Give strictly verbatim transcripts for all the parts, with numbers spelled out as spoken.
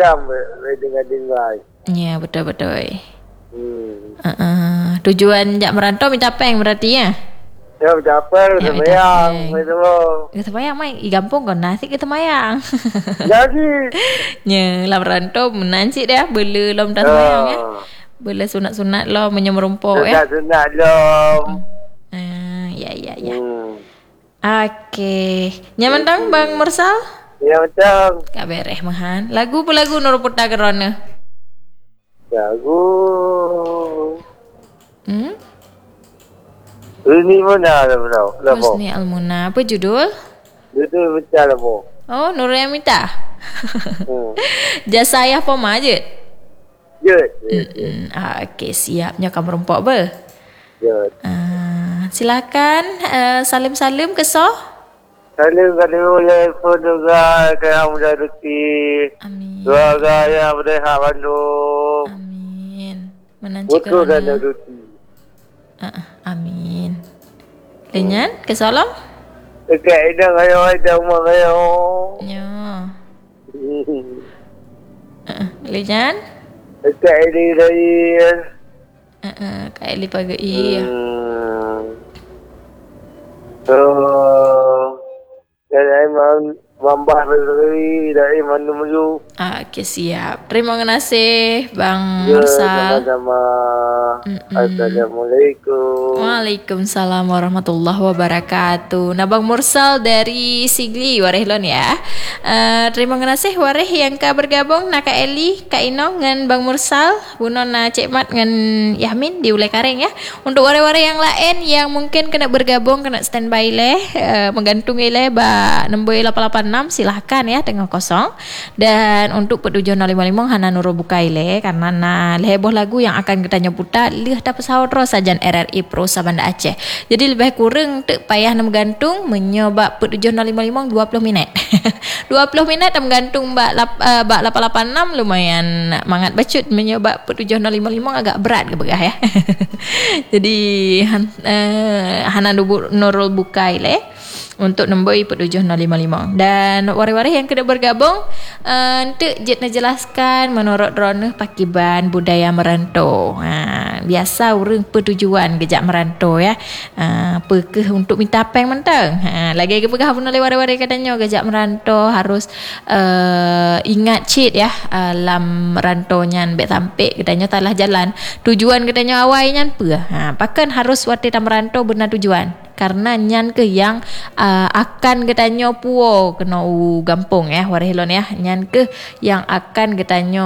jarang dengar-dengar. Ya, betul-betul. Hmm. Uh-uh. Tujuan jak merantau minta peng berarti ya? Ya, berapa? Ya, Semayang. Betul. Kita mayang mai i kampung kau nasi kita mayang. Jadi. Nya, lam rantau menanci dia bela lam dah semayang ya. Bela sunat-sunat lo menyemerumpok ya. Sunat-sunat lo. Ah, ya ya ya. Hmm. Okey. Nyaman tang Bang Mursal? Ya, betul. Kak bereh mahan. Lagu apa lagu nur putar kerana? Lagu. Hmm? Ini mana lah bro? Husni Almuna. Apa judul? Judul macam apa? Oh, Nur Yamita. Hmm. Jasa ayah poma je. Jut. Hmm. Ah, okey, siapnya kamu rempok ber. Jut. Uh, silakan uh, salim-salim ke soh. Salim kali oleh pendengar Kaya Muda Rezeki. Amin. Keluarga yang berdekat Bandung. Amin. Menanci Betul dan kerana. rezeki. Uh, amin. Lenyan ke Salam? Dekat Ida kaya ada rumah kaya. Ya. Uh, Lenyan? Dekat Ida lain. Uh, uh, Kak Eli pagai. Hmm. So, dan memang mambah dari dari mana menuju. Ah, okay, siap. Terima kasih Bang Ya, Mursal. sama-sama. Assalamualaikum. Waalaikumsalam warahmatullahi wabarakatuh. Nah, Bang Mursal dari Sigli Warehlon ya. Uh, terima kasih wareh yang ka bergabung nak Kak Eli, Kak Ino dengan Bang Mursal, bunon na Cik Mat dengan Yahmin di Ulai Kareng ya. Untuk wareh-wareh yang lain yang mungkin kena bergabung, kena standby leh, uh, menggantung leh ba nombor lapan lapan enam silahkan ya tengah kosong. Dan untuk petujuan nol lima lima Hana Nurul Bukai leh karena na leheboh lagu yang akan kita nyebuta lih dapat sahur terus sajan R R I Pro Sabanda Aceh. Jadi lebih kurang tak payah nak gantung menyebab petujuan nol lima lima dua puluh minit. dua puluh minit menggantung bak lap, uh, bak lapan lapan enam lumayan mangat bacut menyebab petujuan nol lima lima agak berat ke begah ya. Jadi han, uh, Hana Nurul Bukai leh untuk nombor petujuh nol lima lima. Dan waris-waris yang kena bergabung uh, untuk jet nak jelaskan menurut drone pakiban budaya merantau. Ha, biasa orang pertujuan kejap merantau ya. Ha, pekeh untuk minta peng mentang. Ha, lagi ke pegah pun oleh waris-waris katanya kejap merantau harus uh, ingat cheat ya. Uh, lam merantau nyan bet sampai katanya talah jalan. Tujuan katanya awal nyan apa? Ha, pakan harus wati tam merantau benar tujuan. Karena nyan ke yang uh, akan ketanyo puo kena u gampung ya warehlon ya nyan ke yang akan ketanyo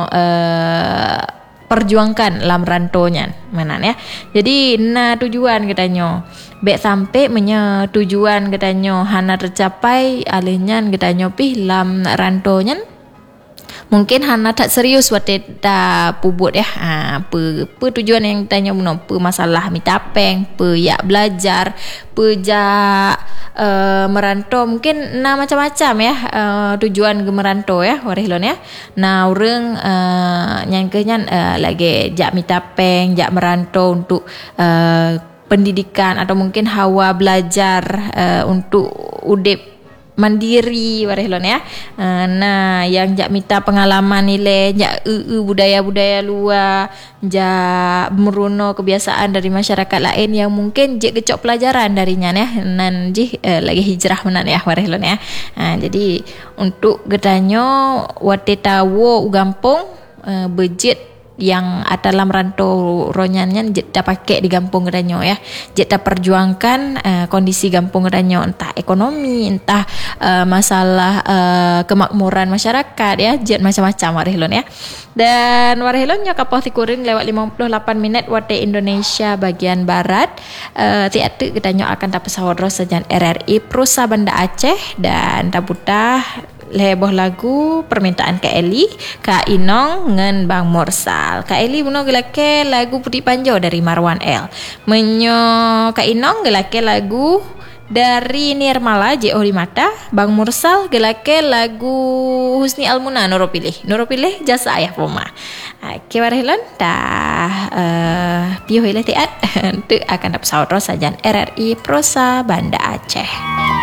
uh, perjuangkan lam rantau nyan mana ya. Jadi na tujuan ketanyo bek sampai menya tujuan ketanyo hana tercapai alih nyan ketanyo pih lam rantau nyan mungkin hana tak serius wate ta pubut ya. Ha, pe, pe tujuan yang tanya muno pe masalah minta peng, pe ya belajar, pe ja uh, merantau mungkin na macam-macam ya uh, tujuan ke merantau ya warehlon ya. Nah urang uh, nyan ke nyan uh, lagi jak minta peng, jak merantau untuk uh, pendidikan atau mungkin hawa belajar uh, untuk udip mandiri warehlon ya. Uh, nah yang jak minta pengalaman nilai jak e budaya-budaya luar, jak meruno kebiasaan dari masyarakat lain yang mungkin jak kecok pelajaran darinya ya. Nan jih uh, lagi hijrah menan ya warehlon ya. Uh, jadi untuk getanyo wate tawo gampung uh, budget yang dalam rantau ronyannya jeta pakai di kampung gedanyo ya. Jeta perjuangkan uh, kondisi kampung gedanyo entah ekonomi, entah uh, masalah uh, kemakmuran masyarakat ya, jet macam-macam warehlon ya. Dan warehlonnya kapal tikuring lewat lima puluh lapan minit wate Indonesia bagian barat. Uh, Tiada gedanyo akan dapat sahur sajan R R I Pro Sabanda Aceh dan tabutah leboh lagu permintaan Kak Eli, Kak Inong ngen Bang Mursal. Kak Eli buno gelake lagu Putih Panjau dari Marwan L. Menyo Kak Inong gelake lagu dari Nirmala J O Mata. Bang Mursal gelake lagu Husni Almuna Nuro Pilih. Nuro Pilih jasa ayah poma. Oke warehlon dah uh, piuh ile tiat. Tu akan dapat saudara sajan R R I Prosa Banda Aceh.